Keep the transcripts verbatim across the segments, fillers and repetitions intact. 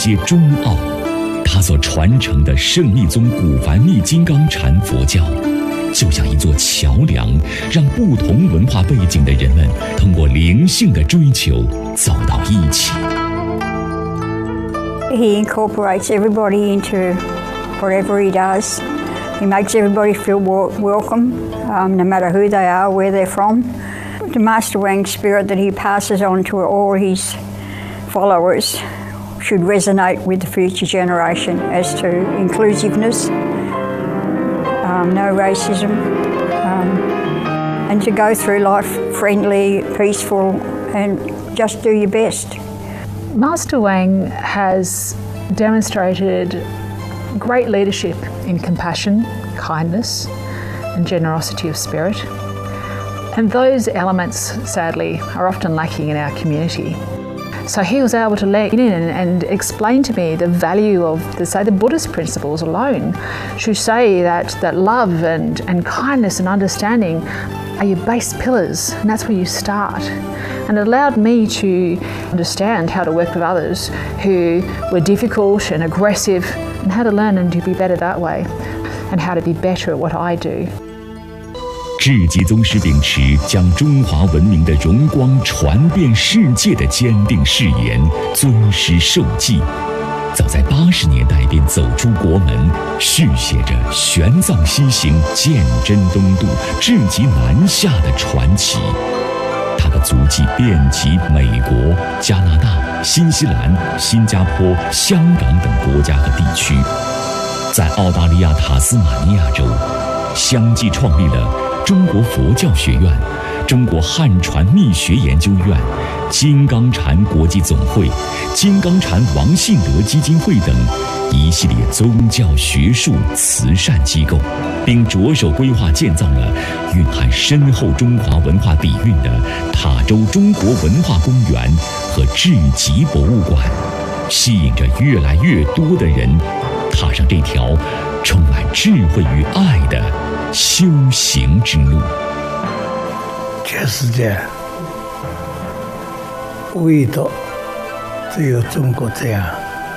接中澳，他所传承的圣密宗古梵密金刚禅佛教，就像一座桥梁，让不同文化背景的人们通过灵性的追求走到一起。 He incorporates everybody into whatever he does. He makes everybody feel welcome, um, no matter who they are, where they're from. The Master Wang's spirit that he passes on to all his followers should resonate with the future generation as to inclusiveness, um, no racism, um, and to go through life friendly, peaceful, and just do your best. Master Wang has demonstrated great leadership in compassion, kindness, and generosity of spirit. And those elements, sadly, are often lacking in our community. So he was able to lean in and, and explain to me the value of, the, say, the Buddhist principles alone, to say that, that love and, and kindness and understanding are your base pillars, and that's where you start. And it allowed me to understand how to work with others who were difficult and aggressive, and how to learn and to be better that way, and how to be better at what I do. 智吉宗师秉持将中华文明的荣光传遍世界的坚定誓言，尊师受记。早在八十年代便走出国门，续写着玄奘西行、鉴真东渡、智吉南下的传奇。他的足迹遍及美国、加拿大、新西兰、新加坡、香港等国家和地区。在澳大利亚塔斯马尼亚州，相继创立了中国佛教学院、中国汉传密学研究院、金刚禅国际总会、金刚禅王信德基金会等一系列宗教学术慈善机构，并着手规划建造了蕴含深厚中华文化底蕴的塔州中国文化公园和智吉博物馆，吸引着越来越多的人踏上这条充满智慧与爱的修行之路。 全世界唯独只有中国这样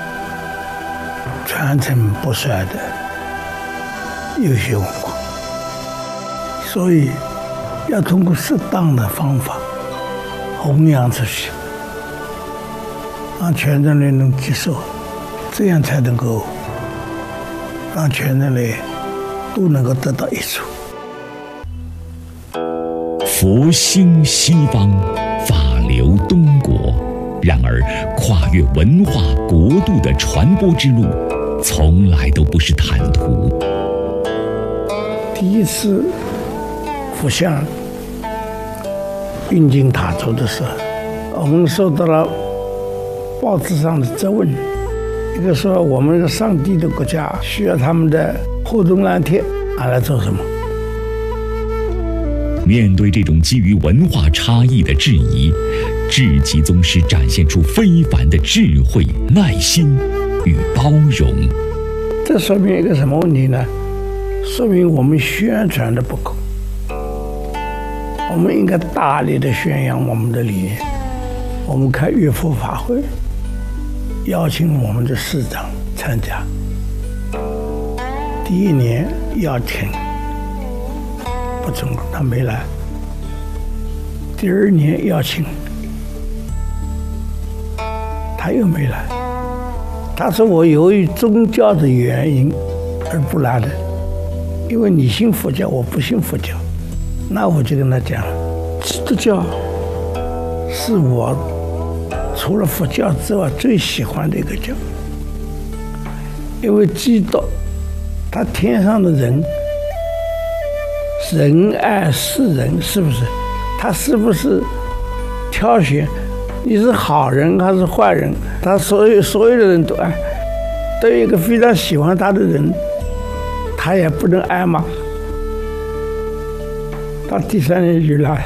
传承不衰的优秀文化，所以要通过适当的方法弘扬出去，让全人类能接受，这样才能够让全人类都能够得到益处。 佛兴西方，法流东国。然而，跨越文化国度的传播之路，从来都不是坦途。 第一次佛像运进塔州的时候，我们受到了报纸上的质问，一个说我们是上帝的国家，需要他们的破铜烂铁拿来做什么？ 面对这种基于文化差异的质疑，智吉宗师展现出非凡的智慧、耐心与包容。 这说明一个什么问题呢？说明我们宣传的不够。我们应该大力的宣扬我们的理念。我们开乐佛法会，邀请我们的市长参加。第一年邀请不成功，他没来。第二年邀请，他又没来。他说我由于宗教的原因而不来的，因为你信佛教，我不信佛教。那我就跟他讲了，基督教是我除了佛教之外最喜欢的一个教，因为基督他天上的人仁爱世人，是不是？他是不是挑选你是好人还是坏人？他所有所有的人都爱，对一个非常喜欢他的人，他也不能爱吗？到第三年就来，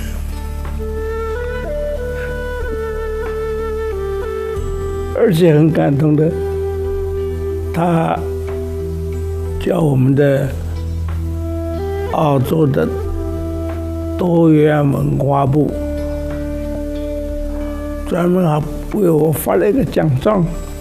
而且很感动的，他叫我们的澳洲的多元文化部专门还为我发了一个奖状。